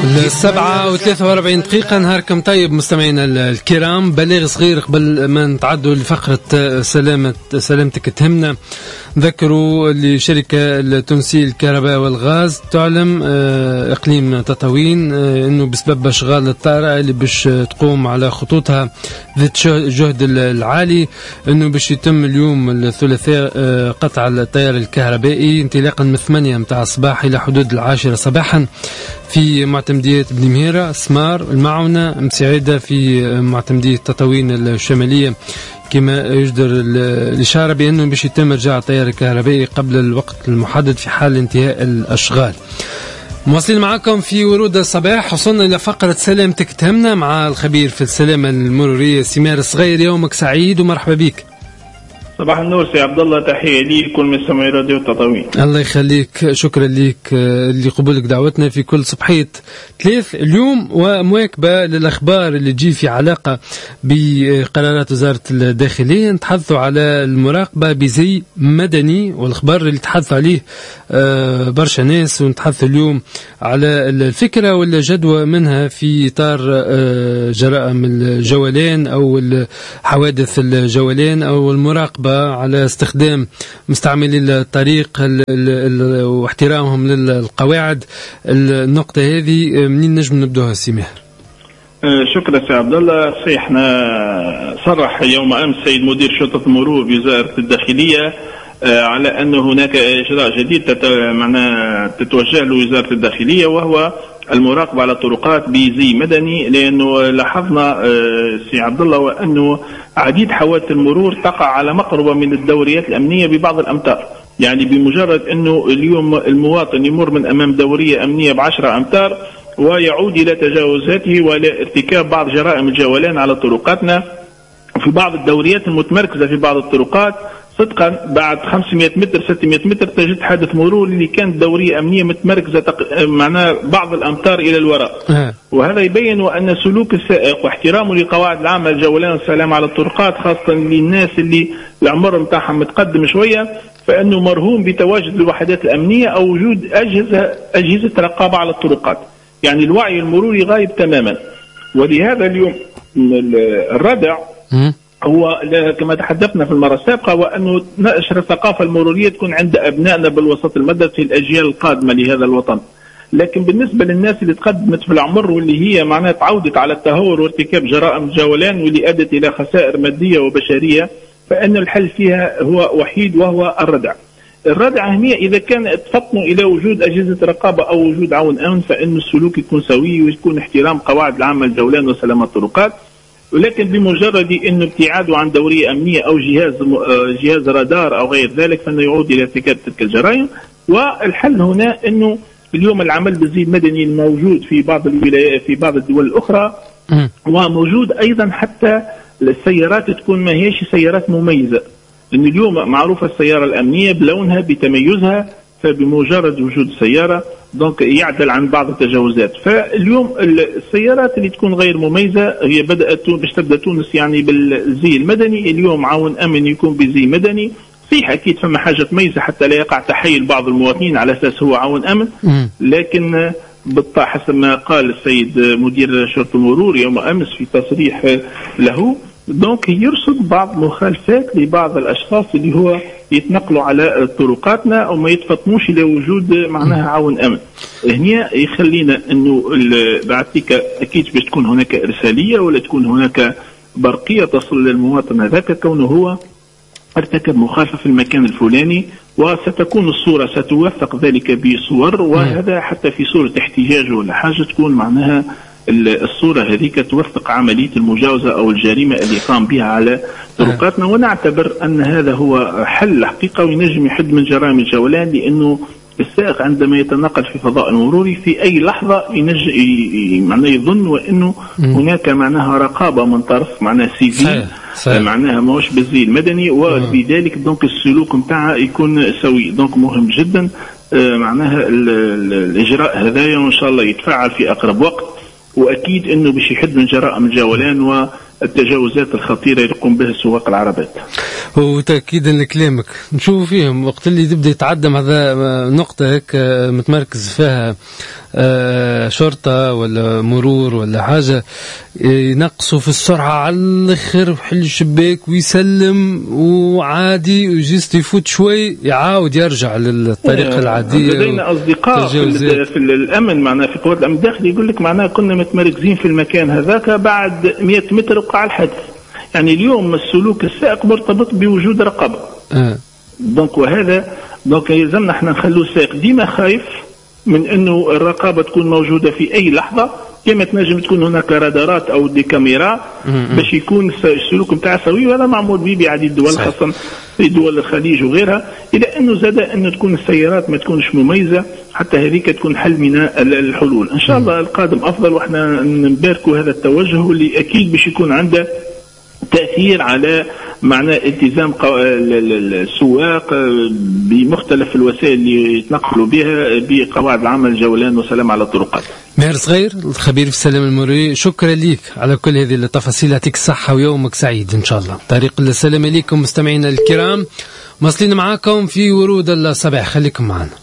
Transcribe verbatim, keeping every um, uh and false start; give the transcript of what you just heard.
السبعة وثلاثة وأربعين دقيقة. نهاركم طيب مستمعينا الكرام. بلاغ صغير قبل ما نتعدوا لفقرة سلامة سلامتك تهمنا. ذكروا لشركة التونسية الكهرباء والغاز تعلم إقليم تطاوين أنه بسبب أشغال الطارئة اللي باش تقوم على خطوطها ذات الجهد العالي أنه باش يتم اليوم الثلاثاء قطع التيار الكهربائي انطلاقا من ثمانية متاع الصباح إلى حدود العاشرة صباحا في معتمدية بن مهيرة، سمار، المعونة، مساعدة في معتمدية تطاوين الشمالية، كما يجدر الإشارة بأنه باش يتم إرجاع التيار الكهربائي قبل الوقت المحدد في حال انتهاء الأشغال. مواصلين معكم في ورود الصباح. وصلنا إلى فقرة سلامتك تهمنا مع الخبير في السلامة المرورية سمار الصغير. يومك سعيد ومرحبا بك. صباح النور سي عبد الله، تحية لي كل مستمعي راديو تطاوين. الله يخليك، شكرا لك اللي قبولك دعوتنا في كل صبحية ثلاث اليوم، ومواكبة للأخبار اللي تجي في علاقة بقرارات وزارة الداخلية. نتحدثوا على المراقبة بزي مدني والأخبار اللي تحدثوا عليه برشا ناس، ونتحدثوا اليوم على الفكرة والجدوى منها في إطار جرائم الجولان أو حوادث الجولان أو المراقبة على استخدام مستعملي الطريق واحترامهم للقواعد. النقطة هذه منين نجم نبدوها سي ماهر؟ شكرا سي عبد الله. صحيح، احنا صرح يوم امس سيد مدير شرطة المرور بوزارة الداخلية على أن هناك إجراء جديد تتوجه له وزارة الداخلية، وهو المراقبة على الطرقات بزي مدني. لأنه لاحظنا سي عبد الله وأنه عديد حوادث المرور تقع على مقربة من الدوريات الأمنية ببعض الأمتار. يعني بمجرد أنه اليوم المواطن يمر من أمام دورية أمنية بعشرة أمتار ويعود إلى تجاوزاته وإلى ارتكاب بعض جرائم الجولان على طرقاتنا. في بعض الدوريات المتمركزة في بعض الطرقات صدقا بعد خمسمائة متر ستمائة متر تجد حادث مرور اللي كانت دورية أمنية متمركزة تق... معناه بعض الأمتار إلى الوراء. وهذا يبين أن سلوك السائق واحترامه لقواعد العامة الجولان والسلام على الطرقات، خاصة للناس اللي العمر متاعهم متقدم شوية، فإنه مرهون بتواجد الوحدات الأمنية أو وجود أجهزة أجهزة رقابة على الطرقات. يعني الوعي المروري غايب تماما. ولهذا اليوم الردع هو كما تحدثنا في المرة السابقة، وأنه نشر الثقافة المرورية تكون عند أبنائنا بالوسط المدرسي في الأجيال القادمة لهذا الوطن. لكن بالنسبة للناس اللي تقدمت في العمر واللي هي معناها تعودت على التهور وارتكاب جرائم الجولان واللي أدت إلى خسائر مادية وبشرية، فإن الحل فيها هو وحيد وهو الردع. الردع هي إذا كان تفطنوا إلى وجود أجهزة رقابة أو وجود عون أمن، فإن السلوك يكون سوي ويكون احترام قواعد العامة الجولان وسلامة الطرقات. ولكن بمجرد انه ابتعاده عن دوريه امنيه او جهاز جهاز رادار او غير ذلك فانه يعود الى ارتكاب تلك الجرائم. والحل هنا انه اليوم العمل بالزي المدني الموجود في بعض الولايات في بعض الدول الاخرى، وموجود ايضا حتى السيارات تكون ما هيش سيارات مميزه. لان اليوم معروفه السياره الامنيه بلونها بتميزها، فبمجرد وجود السيارة دونك يعدل عن بعض التجاوزات. فاليوم السيارات اللي تكون غير مميزة هي بدأت باش تبدأ تونس يعني بالزي المدني. اليوم عون أمن يكون بزي مدني، صحيح أكيد فما حاجة مميزة حتى لا يقع تحيل بعض المواطنين على أساس هو عون أمن، لكن بالطبع حسب ما قال السيد مدير شرطة المرور يوم أمس في تصريح له، دونك يرصد بعض مخالفات لبعض الأشخاص اللي هو يتنقلوا على طرقاتنا أو ما يتفطنوش إلى وجود معناها عون أمن. هنا يخلينا أنه بعد ذلك أكيد باش تكون هناك إرسالية ولا تكون هناك برقية تصل للمواطن هذاك كونه هو ارتكب مخالفة في المكان الفلاني، وستكون الصورة ستوثق ذلك بصور، وهذا حتى في صورة احتجاج ولا حاجة تكون معناها الصورة هذيك توثق عملية المجاوزة أو الجريمة اللي قام بها على طرقاتنا. ونعتبر أن هذا هو حل حقيقة وينجم يحد من جرائم الجولان، لأنه السائق عندما يتنقل في فضاء المروري في أي لحظة ينجم معناه يظن وأنه هناك معناها رقابة من طرف معناها سيفي معناها ماهوش بالزي المدني، وبذلك دونك السلوك متاعها يكون سوي. دونك مهم جدا معناها الإجراء هذايا، وإن شاء الله يتفعل في أقرب وقت. واكيد انه باش يحد من جرائم الجولان التجاوزات الخطيرة اللي يقوم بها السواق العربات. وتأكيدا لكلامك نشوف فيهم وقت اللي تبدأ يتعدى هذا نقطة هيك متمركز فيها شرطة ولا مرور ولا حاجة ينقصوا في السرعة على الآخر ويحل الشباك ويسلم وعادي ويجيست يفوت شوي يعاود يرجع للطريقة العادية. لدينا أصدقاء في, في الأمن معنا في قوات الأمن الداخلي يقول لك معنا كنا متمركزين في المكان هذاك بعد مئة متر وقع الحدث. يعني اليوم السلوك السائق مرتبط بوجود رقابة. أه. دونك وهذا دونك يلزمنا احنا نخلو السائق ديما خايف من انه الرقابة تكون موجودة في اي لحظة، كما تنجم تكون هناك رادارات او دي كاميرا باش يكون السلوك نتاع سوي، وهذا معمول به بعديد الدول خاصة في دول الخليج وغيرها، الى انه زاد انه تكون السيارات ما تكونش مميزة، حتى هذيك تكون حل من الحلول. ان شاء الله القادم افضل، واحنا نباركوا هذا التوجه اللي اكيد باش يكون عنده تأثير على معنى التزام السواق بمختلف الوسائل اللي يتنقلوا بها بقواعد العمل الجولان والسلام على الطرقات. ماهر صغير الخبير في السلام المروري، شكرا لك على كل هذه التفاصيل، يعطيك الصحة ويومك سعيد إن شاء الله. طريق السلام عليكم مستمعينا الكرام، مواصلين معاكم في ورود الصباح، خليكم معنا.